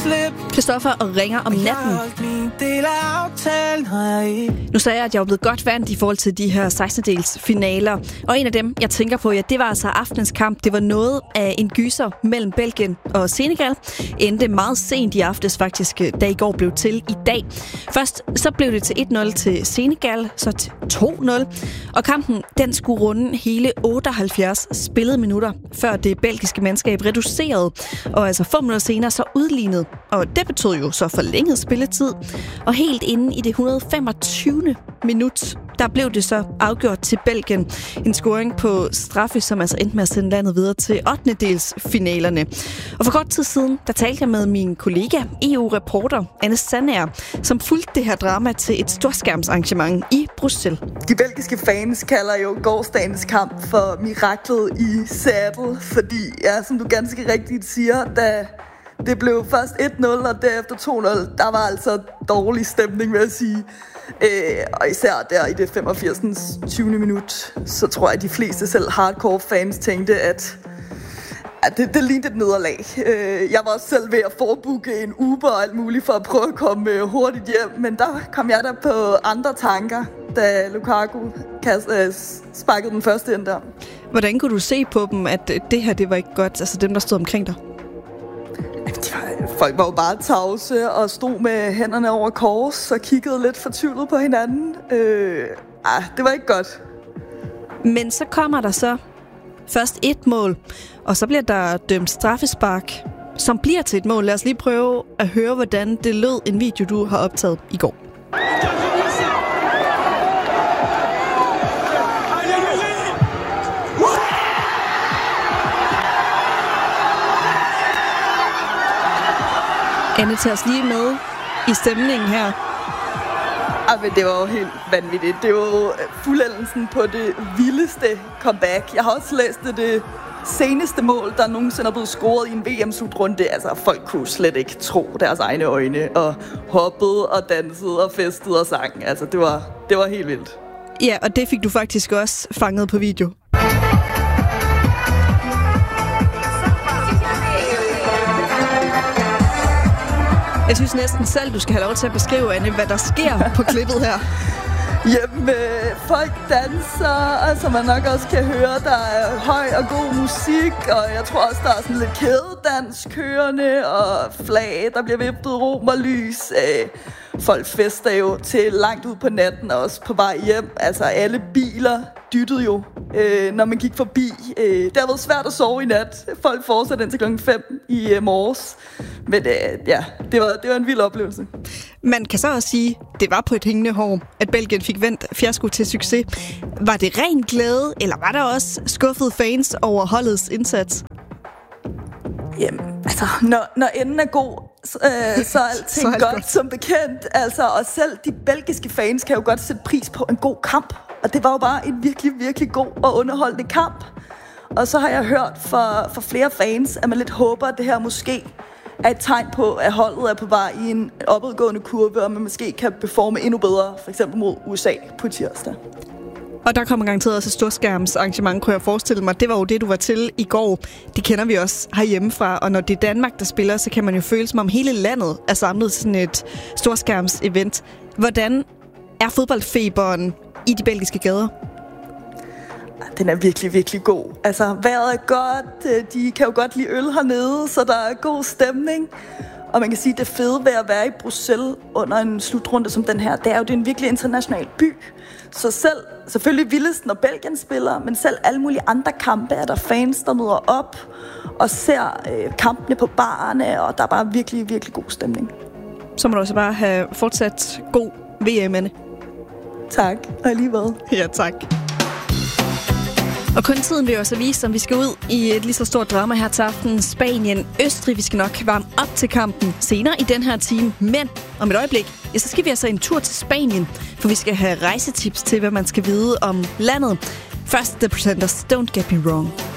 Christoffer og Ringer om natten. Nu sagde jeg, at jeg var blevet godt vant i forhold til de her 16-dels finaler. Og en af dem, jeg tænker på, ja, det var altså aftenens kamp. Det var noget af en gyser mellem Belgien og Senegal. Endte meget sent i aftes faktisk, da i går blev til i dag. Først så blev det til 1-0 til Senegal, så til 2-0. Og kampen, den skulle runde hele 78 spillede minutter, før det belgiske mandskab reducerede. Og altså 5 minutter senere så udlignede. Og det betød jo så forlænget spilletid. Og helt inde i det 125. minut, der blev det så afgjort til Belgien. En scoring på straffe, som altså endte med at sende landet videre til 8. dels finalerne. Og for kort tid siden, der talte jeg med min kollega, EU-reporter Anne Sandager, som fulgte det her drama til et storskærmsarrangement i Bruxelles. De belgiske fans kalder jo gårsdagens kamp for miraklet i Seattle, fordi, ja, som du ganske rigtigt siger, da det blev først 1-0 og derefter 2-0, der var altså dårlig stemning, vil jeg sige. Og især der i det 85. 20. minut, så tror jeg, at de fleste selv hardcore fans tænkte, at det lignede et nederlag. Jeg var også selv ved at forbooke en Uber og alt muligt for at prøve at komme hurtigt hjem, men der kom jeg der på andre tanker, da Lukaku sparkede den første ind der. Hvordan kunne du se på dem, at det her, det var ikke godt, altså dem, der stod omkring dig? Folk var jo bare tavse og stod med hænderne over kors og kiggede lidt fortvivlet på hinanden. Det var ikke godt. Men så kommer der så først et mål, og så bliver der dømt straffespark, som bliver til et mål. Lad os lige prøve at høre, hvordan det lød en video, du har optaget i går. Anne, tager os lige med i stemningen her. Men det var jo helt vanvittigt. Det var jo fuldendelsen på det vildeste comeback. Jeg har også læst det seneste mål, der nogensinde er blevet scoret i en VM-slutrunde. Altså, folk kunne slet ikke tro deres egne øjne, og hoppede og dansede og festede og sang. Altså, det var helt vildt. Ja, og det fik du faktisk også fanget på video. Jeg synes næsten selv, du skal have lov til at beskrive, Anne, hvad der sker på klippet her. Jamen, folk danser, og som man nok også kan høre, der er høj og god musik, og jeg tror også, der er sådan lidt kædedans kørende, og flag, der bliver vippet romerlys. Folk fester jo til langt ud på natten, og også på vej hjem. Altså, alle biler dyttede jo, når man gik forbi. Det har været svært at sove i nat. Folk fortsatte indtil klokken 5 i morges. Men ja, det var en vild oplevelse. Man kan så også sige, det var på et hængende hår, at Belgien fik vendt fiasko til succes. Var det ren glæde, eller var der også skuffede fans over holdets indsats? Jamen, altså, når enden er god, så er alting godt som bekendt. Altså, og selv de belgiske fans kan jo godt sætte pris på en god kamp. Og det var jo bare en virkelig, virkelig god og underholdende kamp. Og så har jeg hørt fra flere fans, at man lidt håber, at det her måske er et tegn på, at holdet er på vej i en opadgående kurve, og man måske kan performe endnu bedre, for eksempel mod USA på tirsdag. Og der kommer garanteret også et storskærmsarrangement, kunne jeg forestille mig. Det var jo det, du var til i går. Det kender vi også herhjemmefra. Og når det er Danmark, der spiller, så kan man jo føle, som om hele landet er samlet til sådan et storskærmsevent. Hvordan er fodboldfeberen i de belgiske gader? Den er virkelig, virkelig god. Altså, vejret er godt. De kan jo godt lide øl hernede, så der er god stemning. Og man kan sige, at det fede ved at være i Bruxelles under en slutrunde som den her, det er jo, det er en virkelig international by. Så selvfølgelig vildest, når Belgien spiller, men selv alle mulige andre kampe er der fans, der møder op og ser kampene på barerne, og der er bare virkelig, virkelig god stemning. Så må du også bare have fortsat god VM, Anne. Tak, og alligevel. Ja, tak. Og kun tiden vil jo også vise, om vi skal ud i et lige så stort drama her til aften. Spanien, Østrig, vi skal nok varme op til kampen senere i den her time. Men om et øjeblik, ja, så skal vi altså en tur til Spanien, for vi skal have rejsetips til, hvad man skal vide om landet. First, The Pretenders, Don't Get Me Wrong.